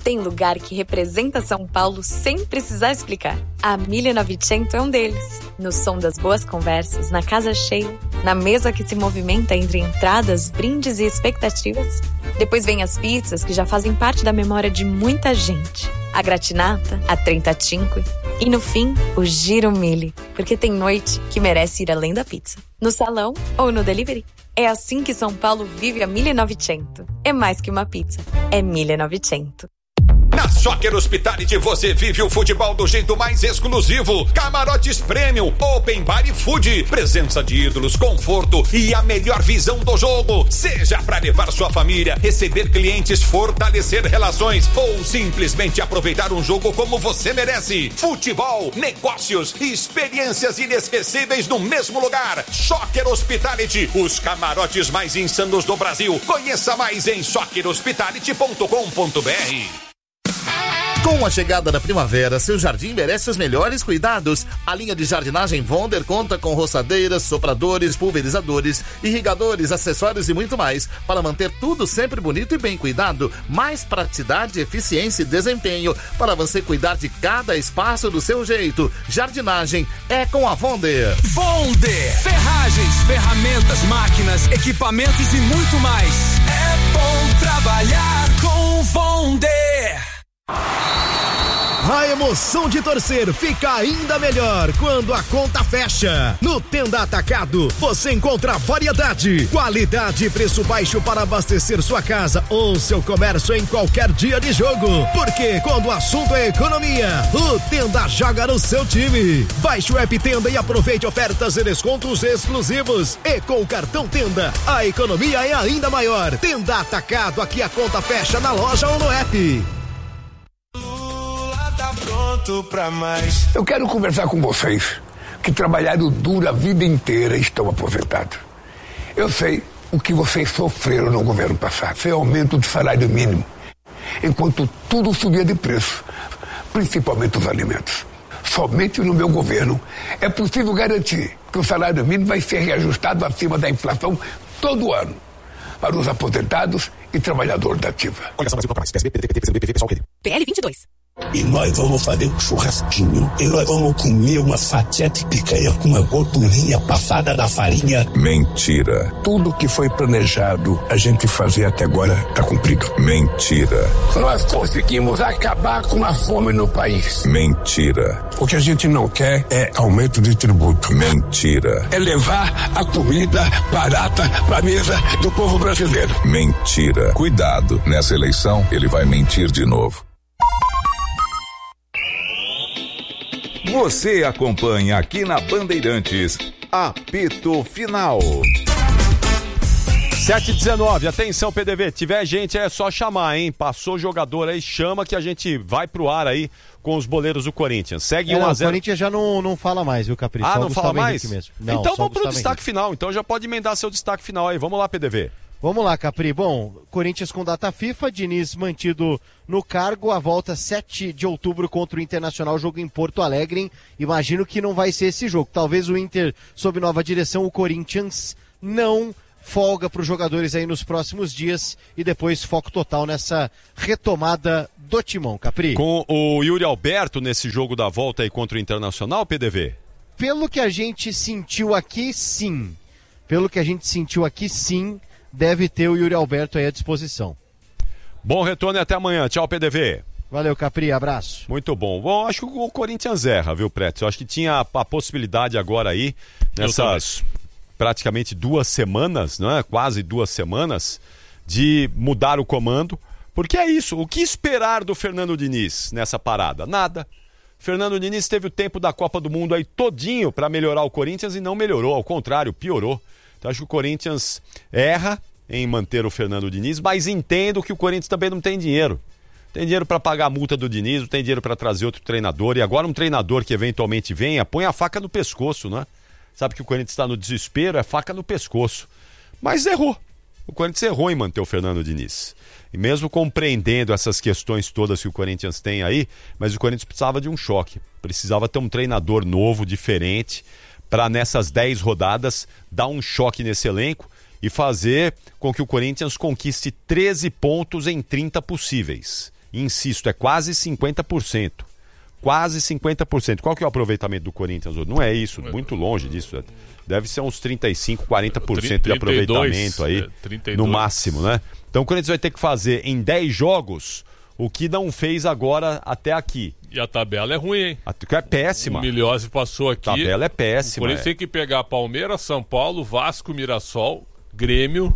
Tem lugar que representa São Paulo sem precisar explicar. A 1900 é um deles. No som das boas conversas, na casa cheia, na mesa que se movimenta entre entradas, brindes e expectativas. Depois vem as pizzas que já fazem parte da memória de muita gente. A gratinata, a trentacinque e, no fim, o giro mille. Porque tem noite que merece ir além da pizza. No salão ou no delivery. É assim que São Paulo vive a 1900. É mais que uma pizza. É 1900. Na Soccer Hospitality você vive o futebol do jeito mais exclusivo. Camarotes Premium, Open Bar e Food, presença de ídolos, conforto e a melhor visão do jogo. Seja para levar sua família, receber clientes, fortalecer relações ou simplesmente aproveitar um jogo como você merece. Futebol, negócios e experiências inesquecíveis no mesmo lugar. Soccer Hospitality, os camarotes mais insanos do Brasil. Conheça mais em soccerhospitality.com.br. Com a chegada da primavera, seu jardim merece os melhores cuidados. A linha de jardinagem Wonder conta com roçadeiras, sopradores, pulverizadores, irrigadores, acessórios e muito mais para manter tudo sempre bonito e bem cuidado. Mais praticidade, eficiência e desempenho para você cuidar de cada espaço do seu jeito. Jardinagem é com a Wonder. Wonder! Ferragens, ferramentas, máquinas, equipamentos e muito mais. É bom trabalhar com Wonder. A emoção de torcer fica ainda melhor quando a conta fecha. No Tenda Atacado, você encontra variedade, qualidade e preço baixo para abastecer sua casa ou seu comércio em qualquer dia de jogo. Porque quando o assunto é economia, o Tenda joga no seu time. Baixe o app Tenda e aproveite ofertas e descontos exclusivos. E com o cartão Tenda, a economia é ainda maior. Tenda Atacado, aqui a conta fecha na loja ou no app. Pra mais. Eu quero conversar com vocês que trabalharam duro a vida inteira e estão aposentados. Eu sei o que vocês sofreram no governo passado. Foi aumento do salário mínimo, enquanto tudo subia de preço, principalmente os alimentos. Somente no meu governo é possível garantir que o salário mínimo vai ser reajustado acima da inflação todo ano para os aposentados e trabalhadores da ativa. PL 22. E nós vamos fazer um churrasquinho. E nós vamos comer uma fatia de picanha com uma gordurinha passada da farinha. Mentira. Tudo que foi planejado a gente fazer até agora está cumprido. Mentira. Nós conseguimos acabar com a fome no país. Mentira. O que a gente não quer é aumento de tributo. Mentira. É levar a comida barata para a mesa do povo brasileiro. Mentira. Cuidado, nessa eleição ele vai mentir de novo. Você acompanha aqui na Bandeirantes, apito final. 7h19, atenção PDV, tiver gente é só chamar, hein? Passou jogador aí, chama que a gente vai pro ar aí com os boleiros do Corinthians. Segue 1-0. O Corinthians já não fala mais, viu, Capricho? Ah, não fala mais? Não, então vamos pro destaque final, então já pode emendar seu destaque final aí, vamos lá PDV. Vamos lá, Capri. Bom, Corinthians com data FIFA, Diniz mantido no cargo, a volta 7 de outubro contra o Internacional, jogo em Porto Alegre. Imagino que não vai ser esse jogo. Talvez o Inter, sob nova direção, o Corinthians não folga para os jogadores aí nos próximos dias e depois foco total nessa retomada do timão, Capri. Com o Yuri Alberto nesse jogo da volta aí contra o Internacional, PDV? Pelo que a gente sentiu aqui, sim. Deve ter o Yuri Alberto aí à disposição. Bom retorno e até amanhã. Tchau, PDV. Valeu, Capri. Abraço. Muito bom. Bom, acho que o Corinthians erra, viu, Preto? Eu acho que tinha a possibilidade agora aí, nessas praticamente 2 semanas, não é? Quase 2 semanas, de mudar o comando. Porque é isso. O que esperar do Fernando Diniz nessa parada? Nada. Fernando Diniz teve o tempo da Copa do Mundo aí todinho para melhorar o Corinthians e não melhorou. Ao contrário, piorou. Então acho que o Corinthians erra em manter o Fernando Diniz, mas entendo que o Corinthians também não tem dinheiro. Tem dinheiro para pagar a multa do Diniz, não tem dinheiro para trazer outro treinador. E agora um treinador que eventualmente venha, põe a faca no pescoço, né? Sabe que o Corinthians está no desespero, é faca no pescoço. Mas errou. O Corinthians errou em manter o Fernando Diniz. E mesmo compreendendo essas questões todas que o Corinthians tem aí, mas o Corinthians precisava de um choque. Precisava ter um treinador novo, diferente, para nessas 10 rodadas dar um choque nesse elenco e fazer com que o Corinthians conquiste 13 pontos em 30 possíveis. insisto, é quase 50%. Quase 50%. Qual que é o aproveitamento do Corinthians hoje? Não é isso, muito longe disso. Deve ser uns 35, 40% de aproveitamento aí, 32. No máximo, né? Então o Corinthians vai ter que fazer em 10 jogos o que não fez agora até aqui. E a tabela é ruim, hein? É péssima. O Milhose passou aqui. A tabela é péssima. Por isso tem que pegar Palmeiras, São Paulo, Vasco, Mirassol, Grêmio.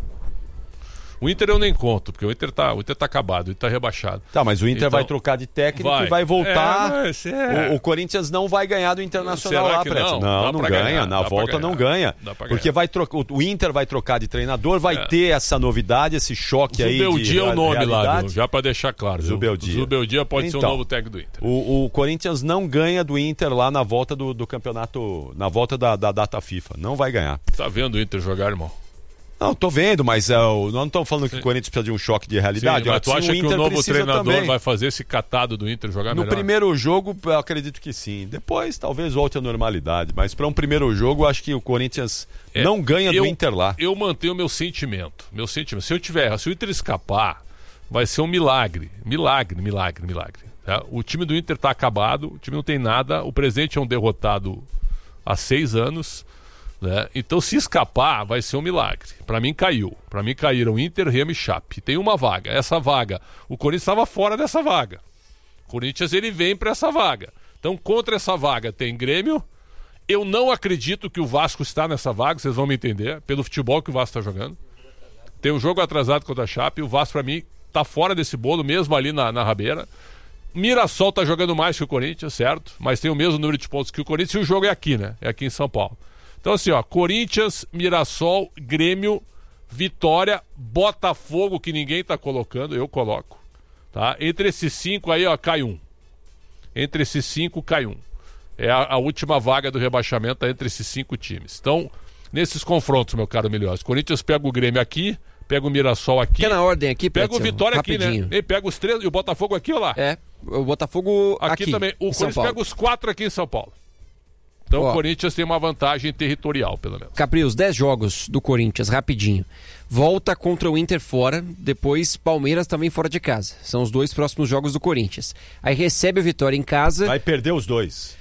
O Inter eu nem conto, porque o Inter tá acabado, o Inter tá rebaixado. Tá, mas o Inter vai trocar de técnico e vai voltar. O Corinthians não vai ganhar do Internacional lá, Preto. Não ganha. Na volta não ganha. Porque o Inter vai trocar de treinador, vai ter essa novidade, esse choque aí de Zubeldia é o nome lá, viu? Já pra deixar claro. Zubeldia pode ser o novo técnico do Inter. O Corinthians não ganha do Inter lá na volta do campeonato, na volta da data FIFA. Não vai ganhar. Tá vendo o Inter jogar, irmão? Não, tô vendo, mas nós não estamos falando que o Corinthians precisa de um choque de realidade. Sim, mas tu acha que o novo treinador vai fazer esse catado do Inter jogar melhor? No primeiro jogo, eu acredito que sim. Depois, talvez volte à normalidade. Mas para um primeiro jogo, eu acho que o Corinthians não ganha do Inter lá. Eu mantenho o meu sentimento. Se o Inter escapar, vai ser um milagre. Milagre. Tá? O time do Inter tá acabado, o time não tem nada. O presidente é um derrotado há 6 anos. Né? Então, se escapar, vai ser um milagre. Para mim, caiu. Para mim, caíram Inter, Remo e Chape. Tem uma vaga. Essa vaga, o Corinthians estava fora dessa vaga. O Corinthians, ele vem para essa vaga. Então, contra essa vaga, tem Grêmio. Eu não acredito que o Vasco está nessa vaga, vocês vão me entender, pelo futebol que o Vasco está jogando. Tem um jogo atrasado contra a Chape. O Vasco, para mim, está fora desse bolo, mesmo ali na rabeira. Mirassol está jogando mais que o Corinthians, certo? Mas tem o mesmo número de pontos que o Corinthians. E o jogo é aqui, né? É aqui em São Paulo. Então assim, Corinthians, Mirassol, Grêmio, Vitória, Botafogo, que ninguém tá colocando, eu coloco, tá? Entre esses 5 aí, cai um. Entre esses 5, cai um. É a última vaga do rebaixamento entre esses 5 times. Então, nesses confrontos, meu caro Milhões, Corinthians pega o Grêmio aqui, pega o Mirassol aqui. Que é na ordem aqui, pega o Vitória rapidinho. Aqui, né? E pega os 3 e o Botafogo aqui, ó lá. O Botafogo aqui também. O Corinthians pega os 4 aqui em São Paulo. Então o Corinthians tem uma vantagem territorial, pelo menos. Capri, os 10 jogos do Corinthians, rapidinho. Volta contra o Inter fora, depois Palmeiras também fora de casa. São os 2 próximos jogos do Corinthians. Aí recebe o Vitória em casa. Vai perder os 2.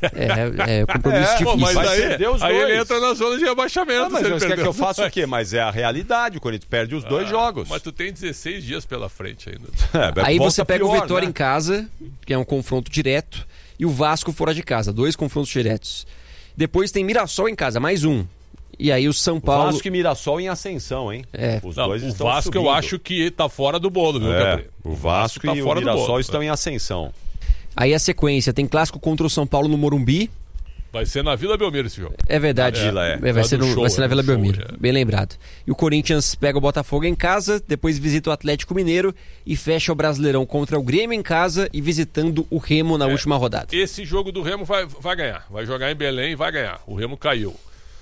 Compromisso difícil. Mas aí ele entra na zona de rebaixamento. Mas você quer que eu faça o quê? Mas é a realidade, o Corinthians perde os 2 jogos. Mas tu tem 16 dias pela frente ainda. Aí você pega o Vitória em casa, que é um confronto direto, e o Vasco fora de casa, 2 confrontos diretos. Depois tem Mirassol em casa, mais um. E aí o São Paulo... Vasco e Mirassol em ascensão, hein? Os dois estão Vasco subindo. Eu acho que tá fora do bolo, viu, Gabriel? O Vasco e o Mirassol estão em ascensão. Aí a sequência, tem clássico contra o São Paulo no Morumbi. Vai ser na Vila Belmiro esse jogo. É verdade. Vai ser na Vila Belmiro. Bem lembrado. E o Corinthians pega o Botafogo em casa, depois visita o Atlético Mineiro e fecha o Brasileirão contra o Grêmio em casa e visitando o Remo na última rodada. Esse jogo do Remo vai ganhar. Vai jogar em Belém e vai ganhar. O Remo caiu.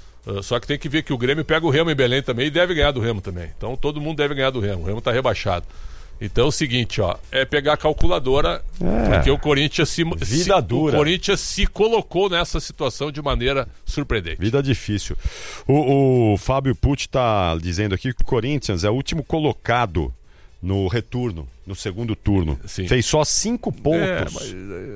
Só que tem que ver que o Grêmio pega o Remo em Belém também e deve ganhar do Remo também. Então todo mundo deve ganhar do Remo. O Remo tá rebaixado. Então é o seguinte, é pegar a calculadora, porque o Corinthians o Corinthians se colocou nessa situação de maneira surpreendente. Vida difícil. O Fábio Pucci está dizendo aqui que o Corinthians é o último colocado no retorno, no segundo turno. Sim. Fez só 5 pontos.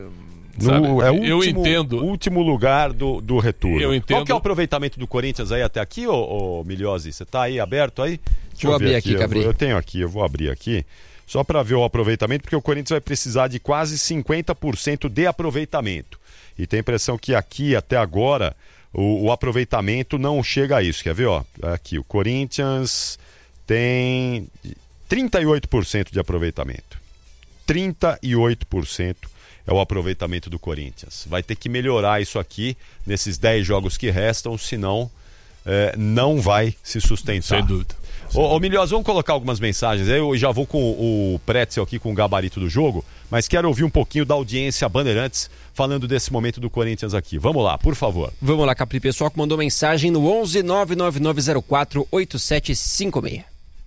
Eu entendo. O último lugar do retorno. Eu entendo. Qual que é o aproveitamento do Corinthians aí até aqui, ô Milhose? Você tá aí aberto aí? Deixa eu abrir aqui, Gabriel. Eu tenho aqui, eu vou abrir aqui. Só para ver o aproveitamento, porque o Corinthians vai precisar de quase 50% de aproveitamento. E tem a impressão que aqui, até agora, o aproveitamento não chega a isso. Quer ver? Aqui, o Corinthians tem 38% de aproveitamento. 38% é o aproveitamento do Corinthians. Vai ter que melhorar isso aqui nesses 10 jogos que restam, senão não vai se sustentar. Sem dúvida. Ô Milhões, vamos colocar algumas mensagens. Eu já vou com o Pretzel aqui com o gabarito do jogo, mas quero ouvir um pouquinho da audiência Bandeirantes falando desse momento do Corinthians aqui. Vamos lá, por favor. Vamos lá, Capri. Pessoal que mandou mensagem no 11 99904 8756.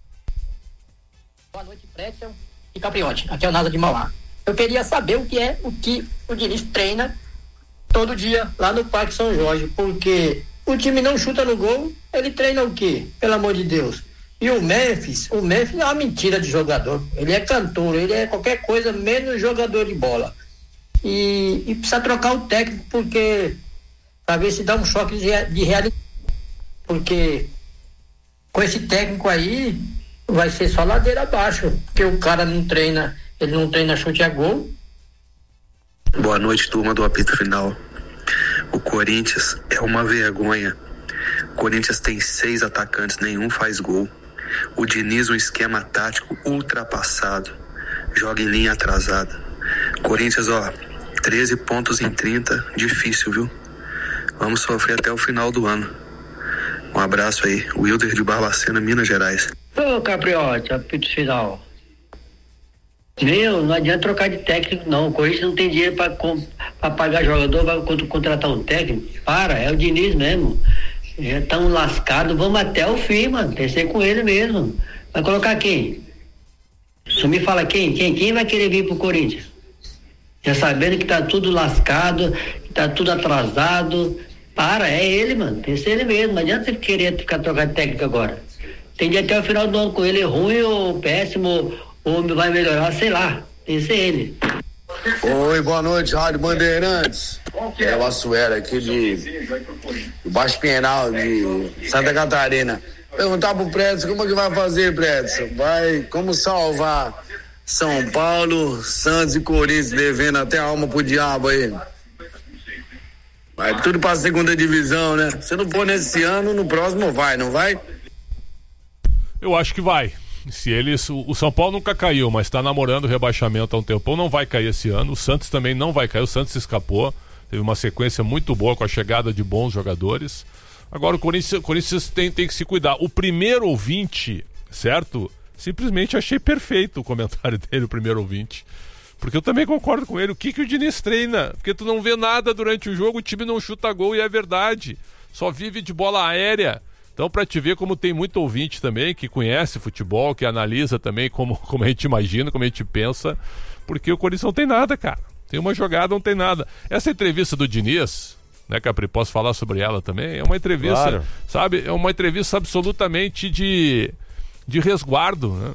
Boa noite, Pretzel e Capriotti. Aqui é o Nasa de Mauá. Eu queria saber o que o Diniz treina todo dia lá no Parque São Jorge, porque o time não chuta no gol, ele treina o quê? Pelo amor de Deus. E o Memphis é uma mentira de jogador. Ele é cantor, ele é qualquer coisa menos jogador de bola. E precisa trocar o técnico, porque para ver se dá um choque de realidade. Porque com esse técnico aí vai ser só ladeira abaixo, porque o cara não treina chute a gol. Boa noite, turma do apito final. O Corinthians é uma vergonha. O Corinthians tem 6 atacantes, nenhum faz gol. O Diniz, um esquema tático ultrapassado, joga em linha atrasada. Corinthians, 13 pontos em 30, difícil, viu? Vamos sofrer até o final do ano. Um abraço aí, Wilder de Barbacena, Minas Gerais. Ô Capriotti, apito final. Não adianta trocar de técnico não. O Corinthians não tem dinheiro para pagar jogador, vai contratar um técnico. É o Diniz mesmo. Já estamos lascados, vamos até o fim, mano. Tem que ser com ele mesmo. Vai colocar quem? Só me fala quem vai querer vir pro Corinthians? Já sabendo que tá tudo lascado, que tá tudo atrasado. É ele, mano. Tem que ser ele mesmo. Não adianta você querer ficar trocando de técnico agora. Tem de ir até o final do ano com ele, ruim ou péssimo, ou vai melhorar, sei lá. Tem que ser ele. Oi, boa noite, Rádio Bandeirantes. É o Assuero aqui de Baixo Pinhal, de Santa Catarina. Perguntar pro Prédio como é que vai fazer, Prédio? Como salvar São Paulo, Santos e Corinthians devendo até a alma pro diabo aí? Vai tudo pra segunda divisão, né? Se não for nesse ano, no próximo não vai? Eu acho que vai. O São Paulo nunca caiu, mas está namorando o rebaixamento há um tempão, não vai cair esse ano. O Santos também não vai cair, o Santos escapou, teve uma sequência muito boa com a chegada de bons jogadores. Agora o Corinthians tem que se cuidar. O primeiro ouvinte, certo? Simplesmente achei perfeito o comentário dele, o primeiro ouvinte. Porque eu também concordo com ele. O que o Diniz treina? Porque tu não vê nada durante o jogo, o time não chuta gol, e é verdade. Só vive de bola aérea. Então, para te ver como tem muito ouvinte também, que conhece futebol, que analisa também como a gente imagina, como a gente pensa, porque o Corinthians não tem nada, cara. Tem uma jogada, não tem nada. Essa entrevista do Diniz, né, Capri, posso falar sobre ela também? É uma entrevista, claro, sabe? É uma entrevista absolutamente de resguardo, né?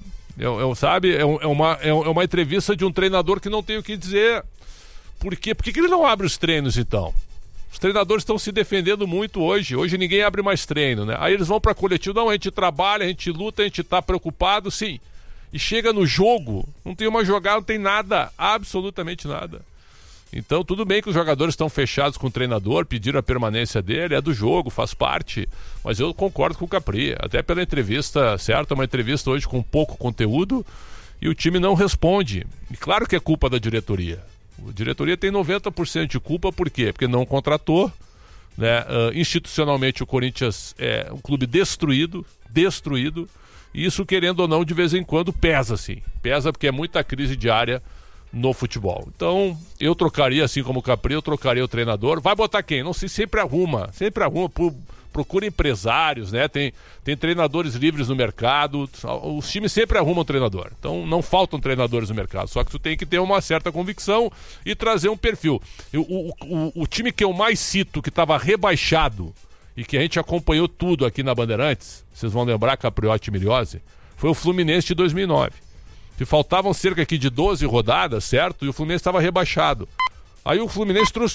É uma entrevista de um treinador que não tem o que dizer. Por quê? Por que ele não abre os treinos, então? Os treinadores estão se defendendo muito hoje. Hoje ninguém abre mais treino, né? Aí eles vão pra coletivo. Não, a gente trabalha, a gente luta, a gente tá preocupado, sim. E chega no jogo, não tem uma jogada, não tem nada, absolutamente nada. Então tudo bem que os jogadores estão fechados com o treinador, pediram a permanência dele, é do jogo, faz parte. Mas eu concordo com o Capri, até pela entrevista, certo? É uma entrevista hoje com pouco conteúdo e o time não responde. E claro que é culpa da diretoria. A diretoria tem 90% de culpa, por quê? Porque não contratou, né? Institucionalmente o Corinthians é um clube destruído, e isso, querendo ou não, de vez em quando pesa, sim. Pesa porque é muita crise diária no futebol. Então, eu trocaria, assim como o Capri, eu trocaria o treinador. Vai botar quem? Não sei, sempre arruma, procura empresários, né? Tem treinadores livres no mercado, os times sempre arrumam um treinador. Então não faltam treinadores no mercado, só que tu tem que ter uma certa convicção e trazer um perfil. O time que eu mais cito, que estava rebaixado e que a gente acompanhou tudo aqui na Bandeirantes, vocês vão lembrar, Capriotti e Miliose, foi o Fluminense de 2009. Que faltavam cerca aqui de 12 rodadas, certo? E o Fluminense estava rebaixado. Aí o Fluminense trouxe